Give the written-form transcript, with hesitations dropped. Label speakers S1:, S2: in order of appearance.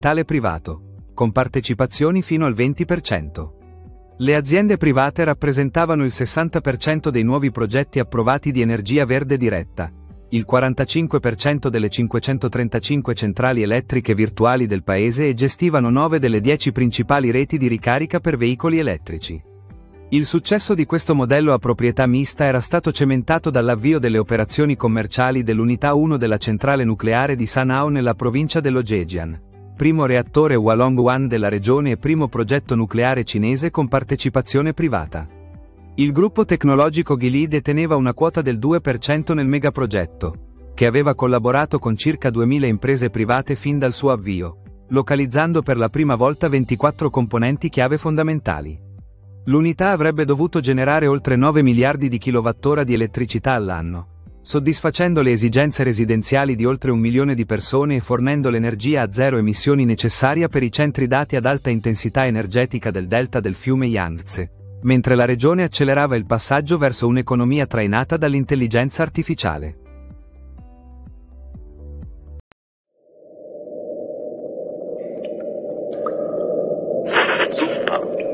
S1: capitale privato, con partecipazioni fino al 20%. Le aziende private rappresentavano il 60% dei nuovi progetti approvati di energia verde diretta, il 45% delle 535 centrali elettriche virtuali del paese e gestivano 9 delle 10 principali reti di ricarica per veicoli elettrici. Il successo di questo modello a proprietà mista era stato cementato dall'avvio delle operazioni commerciali dell'Unità 1 della centrale nucleare di San'ao nella provincia dello Zhejiang, primo reattore Hualong-1 della regione e primo progetto nucleare cinese con partecipazione privata. Il gruppo tecnologico Geely deteneva una quota del 2% nel megaprogetto, che aveva collaborato con circa 2000 imprese private fin dal suo avvio, localizzando per la prima volta 24 componenti chiave fondamentali. L'unità avrebbe dovuto generare oltre 9 miliardi di kilowattora di elettricità all'anno, soddisfacendo le esigenze residenziali di oltre 1 milione di persone e fornendo l'energia a zero emissioni necessaria per i centri dati ad alta intensità energetica del delta del fiume Yangtze, mentre la regione accelerava il passaggio verso un'economia trainata dall'intelligenza artificiale.
S2: Super.